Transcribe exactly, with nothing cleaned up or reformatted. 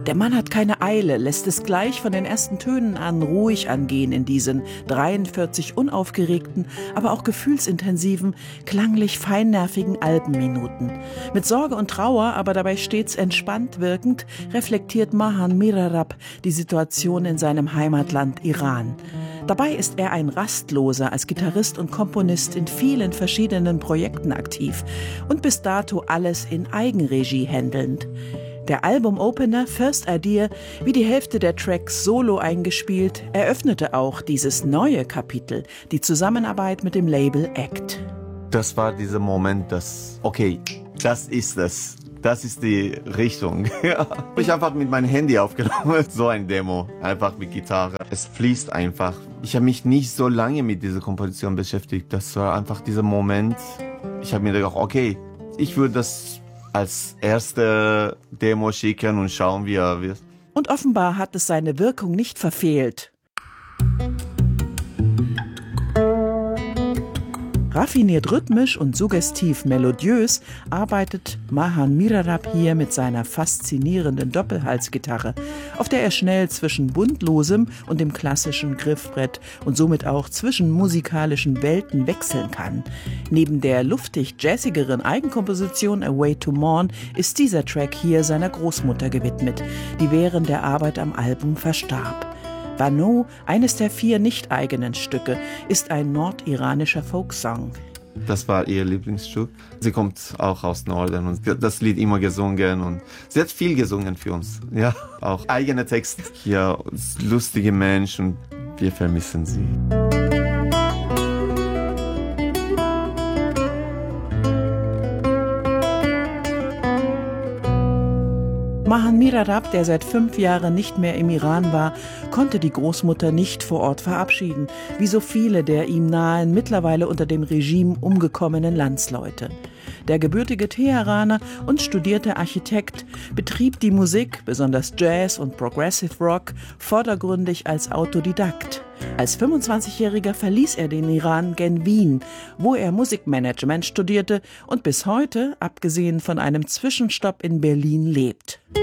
Der Mann hat keine Eile, lässt es gleich von den ersten Tönen an ruhig angehen in diesen dreiundvierzig unaufgeregten, aber auch gefühlsintensiven, klanglich feinnervigen Albenminuten. Mit Sorge und Trauer, aber dabei stets entspannt wirkend, reflektiert Mahan Mirarab die Situation in seinem Heimatland Iran. Dabei ist er ein Rastloser als Gitarrist und Komponist in vielen verschiedenen Projekten aktiv und bis dato alles in Eigenregie händelnd. Der Albumopener First Idea, wie die Hälfte der Tracks solo eingespielt, eröffnete auch dieses neue Kapitel, die Zusammenarbeit mit dem Label Act. Das war dieser Moment, dass, okay, das ist es. Das ist die Richtung. Ja. Ich habe einfach mit meinem Handy aufgenommen, so ein Demo, einfach mit Gitarre. Es fließt einfach. Ich habe mich nicht so lange mit dieser Komposition beschäftigt. Das war einfach dieser Moment. Ich habe mir gedacht, okay, ich würde das als erste Demo schicken und schauen, wie er wird. Und offenbar hat es seine Wirkung nicht verfehlt. Raffiniert rhythmisch und suggestiv melodiös arbeitet Mahan Mirarab hier mit seiner faszinierenden Doppelhalsgitarre, auf der er schnell zwischen Buntlosem und dem klassischen Griffbrett und somit auch zwischen musikalischen Welten wechseln kann. Neben der luftig jazzigeren Eigenkomposition A Way to Mourn ist dieser Track hier seiner Großmutter gewidmet, die während der Arbeit am Album verstarb. Bano, eines der vier nicht-eigenen Stücke, ist ein nordiranischer Folksong. Das war ihr Lieblingsstück. Sie kommt auch aus Norden und das Lied immer gesungen und sie hat viel gesungen für uns. Ja, auch eigene Texte. Hier, lustige Mensch und wir vermissen sie. Mahan Mirarab, der seit fünf Jahren nicht mehr im Iran war, konnte die Großmutter nicht vor Ort verabschieden, wie so viele der ihm nahen, mittlerweile unter dem Regime umgekommenen Landsleute. Der gebürtige Teheraner und studierte Architekt betrieb die Musik, besonders Jazz und Progressive Rock, vordergründig als Autodidakt. Als fünfundzwanzigjähriger verließ er den Iran gen Wien, wo er Musikmanagement studierte und bis heute, abgesehen von einem Zwischenstopp in Berlin, lebt.